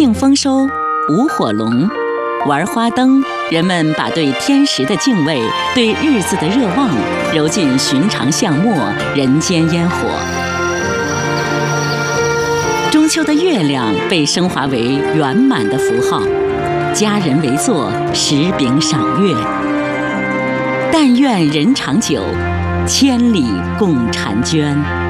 庆丰收，舞火龙，玩花灯，人们把对天时的敬畏、对日子的热望揉进寻常巷陌、人间烟火。中秋的月亮被升华为圆满的符号，家人围坐，食饼赏月。但愿人长久，千里共婵娟。